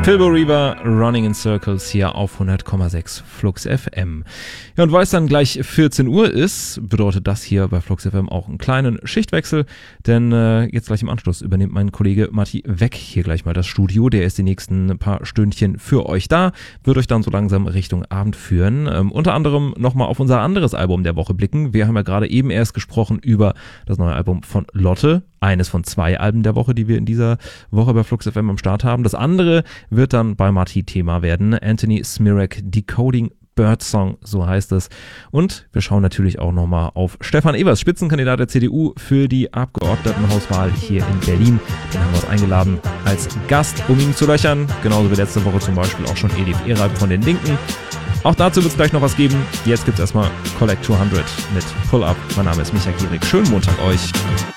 Filbo Reaver, Running in Circles hier auf 100,6 Flux FM. Ja, und weil es dann gleich 14 Uhr ist, bedeutet das hier bei Flux FM auch einen kleinen Schichtwechsel, denn jetzt gleich im Anschluss übernimmt mein Kollege Matti Weck hier gleich mal das Studio. Der ist die nächsten paar Stündchen für euch da, wird euch dann so langsam Richtung Abend führen. Unter anderem nochmal auf unser anderes Album der Woche blicken. Wir haben ja gerade eben erst gesprochen über das neue Album von Lotte. Eines von 2 Alben der Woche, die wir in dieser Woche bei Flux FM am Start haben. Das andere wird dann bei Matti Thema werden. Anthony Smirek, Decoding Birdsong, so heißt es. Und wir schauen natürlich auch nochmal auf Stefan Evers, Spitzenkandidat der CDU für die Abgeordnetenhauswahl hier in Berlin. Den haben wir uns eingeladen als Gast, um ihn zu löchern. Genauso wie letzte Woche zum Beispiel auch schon Edith Ehrab von den Linken. Auch dazu wird es gleich noch was geben. Jetzt gibt es erstmal Collect 200 mit Pull Up. Mein Name ist Micha Gierig. Schönen Montag euch.